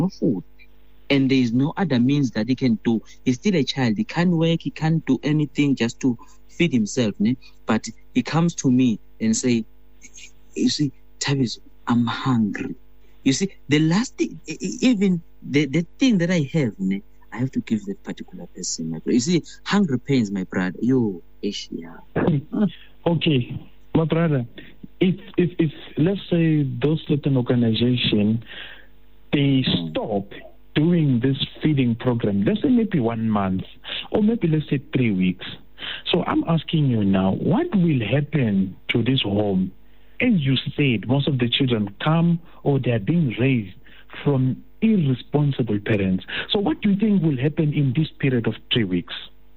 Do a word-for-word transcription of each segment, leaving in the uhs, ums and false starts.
no food. And there is no other means that he can do. He's still a child. He can't work. He can't do anything just to feed himself. Ne? But he comes to me and say, you see, Tabiso, I'm hungry. You see, the last thing, even the, the thing that I have, ne, I have to give that particular person. My brother. You see, hunger pains, my brother. Yo, Asia. Okay, my brother. If, if, if let's say those certain organizations, they stop doing this feeding program, let's say maybe one month, or maybe let's say three weeks. So I'm asking you now, what will happen to this home? As you said, most of the children come or they are being raised from irresponsible parents. So what do you think will happen in this period of three weeks?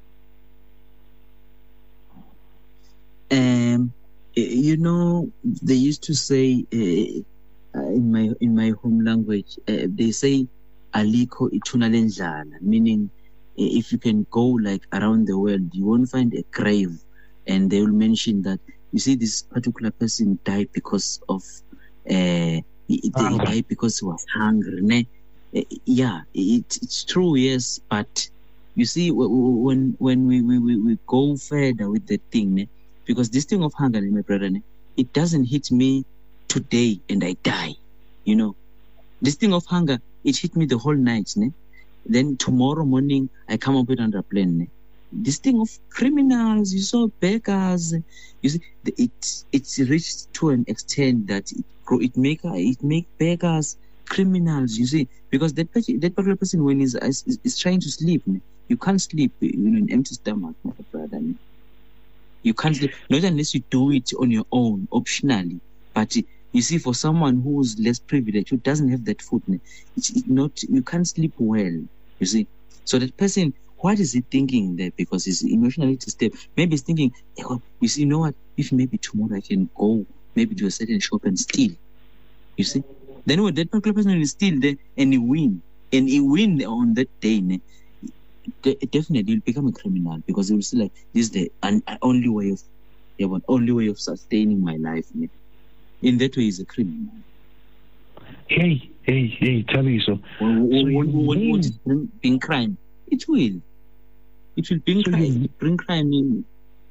Um, you know, they used to say uh, in my in my home language, uh, they say aliko ituna, meaning if you can go like around the world, you won't find a grave, and they will mention that, you see, this particular person died because of uh, he, he died because he was hungry. Ne? Uh, yeah, it, it's true, yes, but you see, when when we, we, we go further with the thing, ne? Because this thing of hunger, my brother, ne? It doesn't hit me today and I die, you know. This thing of hunger, it hit me the whole night, ne? Then tomorrow morning, I come up with another plan, ne? This thing of criminals, you saw beggars, you see, it it's reached to an extent that it it make it make beggars criminals, you see, because that that particular person, when he's is, is trying to sleep, you can't sleep, you know, in empty stomach, my brother. You can't sleep, not unless you do it on your own, optionally. But you see, for someone who's less privileged, who doesn't have that food, it's not, you can't sleep well, you see. So that person, what is he thinking there? Because he's emotionally disturbed. Maybe he's thinking, hey, you see, you know what? If maybe tomorrow I can go maybe to a certain shop and steal. You see? Then when that particular person will steal there and he win, and he win on that day, ne, definitely he'll become a criminal, because he will say like, this is the un- only way of, yeah, but only way of sustaining my life. Ne. In that way, he's a criminal. Hey, hey, hey, Tabiso. What is being crime? It will. It will bring so crime. You, bring crime in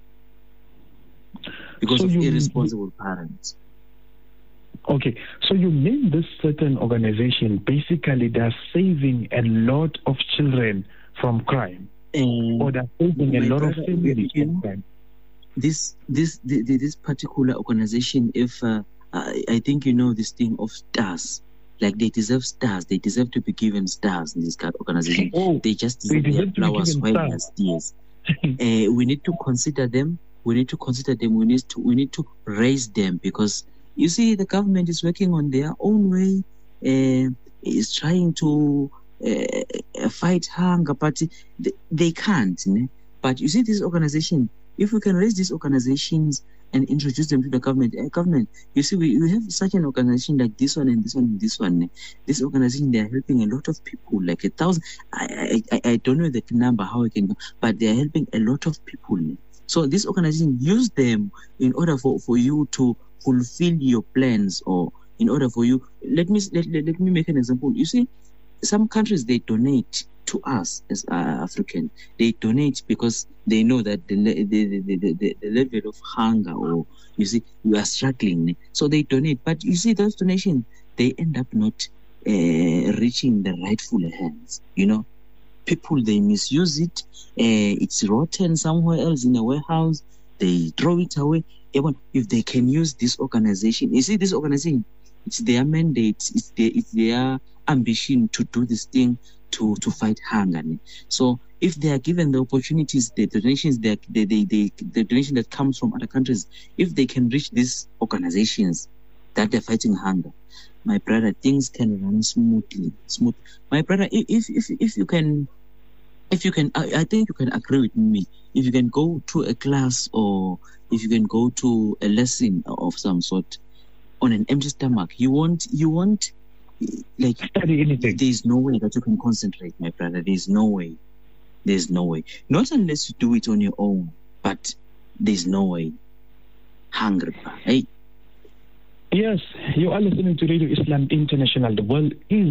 because so of you, irresponsible parents. Okay, so you mean this certain organization basically they're saving a lot of children from crime, um, or they're saving a lot brother, of families from crime? This, this, this, this particular organization, if uh, I, I think you know this thing of stars. Like they deserve stars. They deserve to be given stars in this organization. Oh, they just deserve, they deserve their flowers while they're stars. uh, we need to consider them. We need to consider them. We need to we need to raise them, because you see the government is working on their own way. Uh, is trying to uh, fight hunger, but they, they can't. Ne? But you see this organization. If we can raise these organizations and introduce them to the government. Uh, government, you see, we, we have such an organization like this one and this one and this one. This organization, they are helping a lot of people, like a thousand. I I, I don't know the number, how I can go, but they are helping a lot of people. So this organization, use them in order for, for you to fulfill your plans, or in order for you. Let me let, let, let me make an example. You see, some countries, they donate to us as uh, African. They donate because they know that the, the, the, the, the, the level of hunger, or you see, we are struggling. So they donate. But you see, those donations, they end up not uh, reaching the rightful hands. You know, people, they misuse it. Uh, it's rotten somewhere else in a warehouse. They throw it away. Even if they can use this organization, you see, this organization, it's their mandate, it's their, it's their ambition to do this thing, to, to fight hunger. So if they are given the opportunities, the donations, they, they, they, they, the donation that comes from other countries, if they can reach these organizations that they're fighting hunger, my brother, things can run smoothly. Smooth. My brother, if if if you can, if you can, I, I think you can agree with me. If you can go to a class, or if you can go to a lesson of some sort on an empty stomach, you won't, you won't, like, study anything. There's no way that you can concentrate, my brother. There's no way. There's no way. Not unless you do it on your own, but there's no way. Hungry, hey. Yes, you are listening to Radio Islam International. The world is